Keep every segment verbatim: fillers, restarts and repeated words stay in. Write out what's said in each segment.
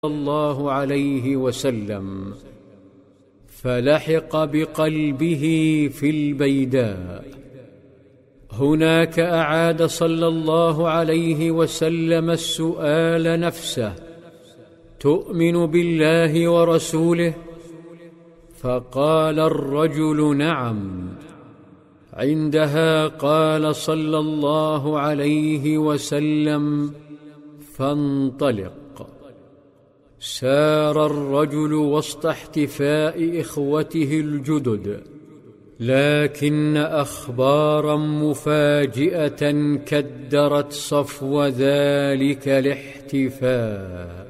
الله عليه وسلم، فلحق بقلبه في البيداء. هناك أعاد صلى الله عليه وسلم السؤال نفسه: تؤمن بالله ورسوله؟ فقال الرجل: نعم. عندها قال صلى الله عليه وسلم: فانطلق. سار الرجل وسط احتفاء إخوته الجدد، لكن أخبارا مفاجئة كدرت صفو ذلك الاحتفاء.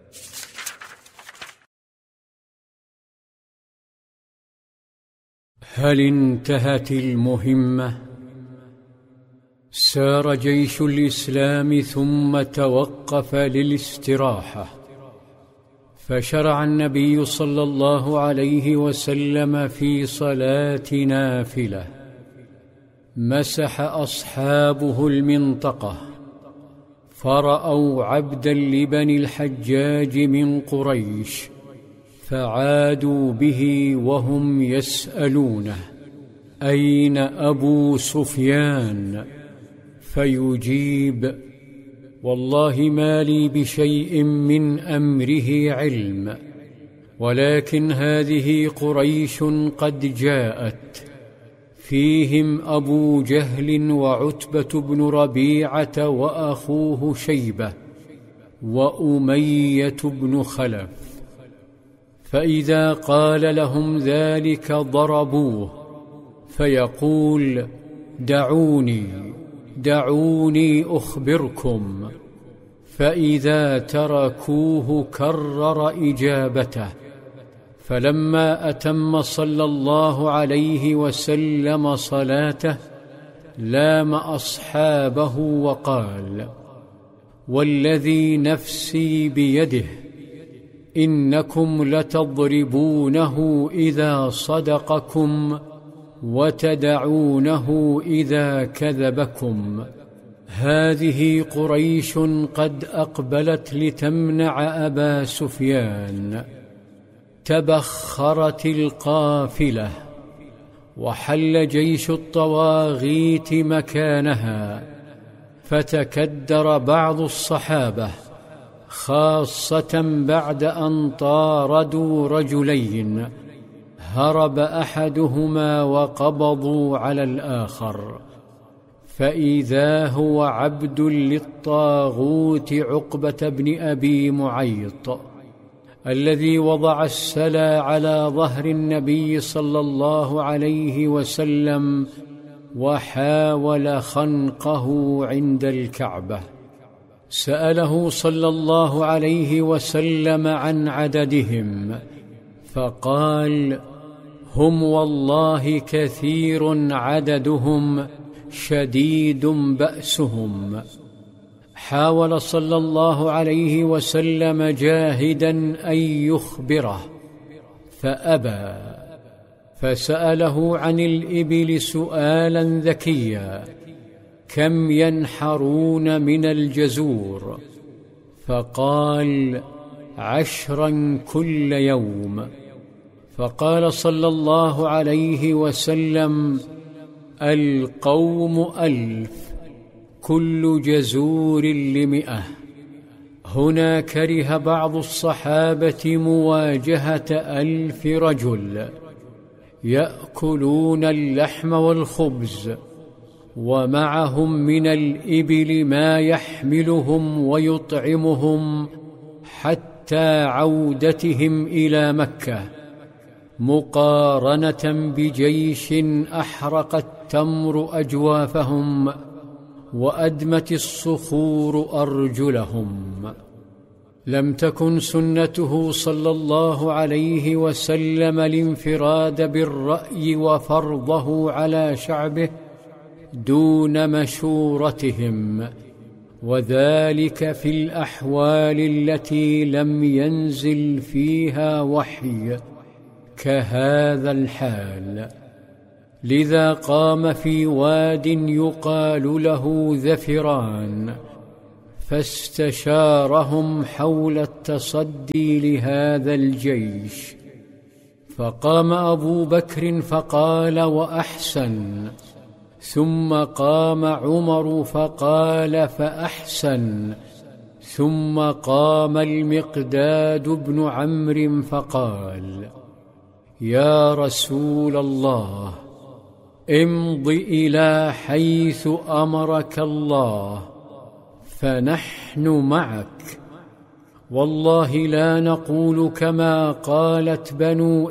هل انتهت المهمة؟ سار جيش الإسلام ثم توقف للاستراحة، فشرع النبي صلى الله عليه وسلم في صلاة نافلة. مسح أصحابه المنطقة، فرأوا عبدا لبني الحجاج من قريش، فعادوا به وهم يسألونه: أين أبو سفيان؟ فيجيب: والله ما لي بشيء من أمره علم، ولكن هذه قريش قد جاءت، فيهم أبو جهل وعتبة بن ربيعة وأخوه شيبة وأمية بن خلف، فإذا قال لهم ذلك ضربوه، فيقول: دعوني دعوني أخبركم، فإذا تركوه كرر إجابته. فلما أتم صلى الله عليه وسلم صلاته لام أصحابه وقال: والذي نفسي بيده إنكم لتضربونه إذا صدقكم وتدعونه إذا كذبكم. هذه قريش قد أقبلت لتمنع أبا سفيان. تبخرت القافلة، وحل جيش الطواغيت مكانها، فتكدر بعض الصحابة، خاصة بعد أن طاردوا رجلين، هرب أحدهما وقبضوا على الآخر، فإذا هو عبد للطاغوت عقبة بن أبي معيط، الذي وضع السلا على ظهر النبي صلى الله عليه وسلم وحاول خنقه عند الكعبة. سأله صلى الله عليه وسلم عن عددهم، فقال: هم والله كثير عددهم شديد بأسهم. حاول صلى الله عليه وسلم جاهدا أن يخبره فأبى، فسأله عن الإبل سؤالا ذكيا: كم ينحرون من الجزور؟ فقال: عشرا كل يوم. فقال صلى الله عليه وسلم: القوم ألف، كل جزور لمئة. هنا كره بعض الصحابة مواجهة ألف رجل يأكلون اللحم والخبز، ومعهم من الإبل ما يحملهم ويطعمهم حتى عودتهم إلى مكة، مقارنة بجيش أحرق التمر أجوافهم وأدمت الصخور أرجلهم. لم تكن سنته صلى الله عليه وسلم الانفراد بالرأي وفرضه على شعبه دون مشورتهم، وذلك في الأحوال التي لم ينزل فيها وحي كهذا الحال. لذا قام في واد يقال له ذفران، فاستشارهم حول التصدي لهذا الجيش. فقام أبو بكر فقال وأحسن، ثم قام عمر فقال فأحسن، ثم قام المقداد بن عمرو فقال: يا رسول الله، امض إلى حيث أمرك الله فنحن معك، والله لا نقول كما قالت بنو